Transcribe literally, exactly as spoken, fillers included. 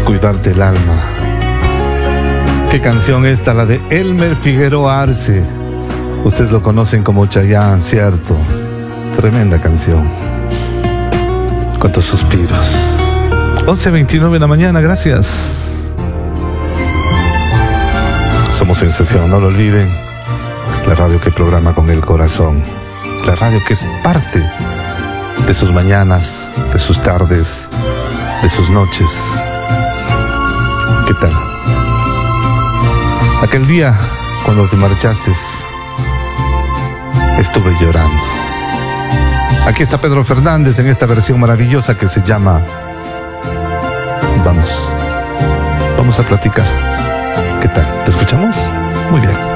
Cuidarte el alma. ¿Qué canción esta? La de Elmer Figueroa Arce. Ustedes lo conocen como Chayanne, ¿cierto? Tremenda canción. Cuántos suspiros. once veintinueve de la mañana, gracias. Somos Sensación, no lo olviden. La radio que programa con el corazón. La radio que es parte de sus mañanas, de sus tardes, de sus noches. ¿Qué tal? Aquel día, cuando te marchaste, estuve llorando. Aquí está Pedro Fernández en esta versión maravillosa que se llama Vamos. Vamos a platicar. ¿Qué tal? ¿Te escuchamos? Muy bien.